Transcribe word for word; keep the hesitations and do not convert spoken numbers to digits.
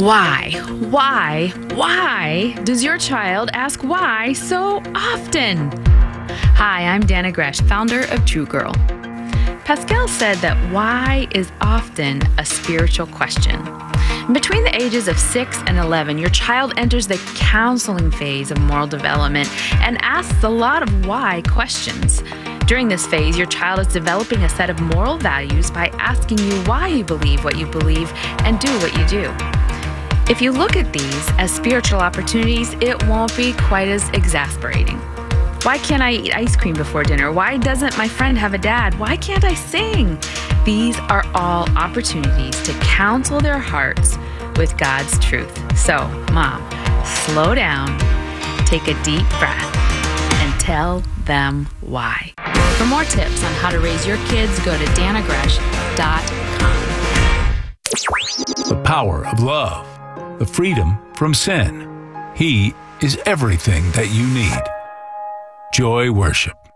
Why, why, why does your child ask why so often? Hi, I'm Dana Gresh, founder of True Girl. Pascal said that why is often a spiritual question. Between the ages of six and eleven, your child enters the counseling phase of moral development and asks a lot of why questions. During this phase, your child is developing a set of moral values by asking you why you believe what you believe and do what you do. If you look at these as spiritual opportunities, it won't be quite as exasperating. Why can't I eat ice cream before dinner? Why doesn't my friend have a dad? Why can't I sing? These are all opportunities to counsel their hearts with God's truth. So, Mom, slow down, take a deep breath, and tell them why. For more tips on how to raise your kids, go to dana gresh dot com. The power of love, the freedom from sin. He is everything that you need. Joy Worship.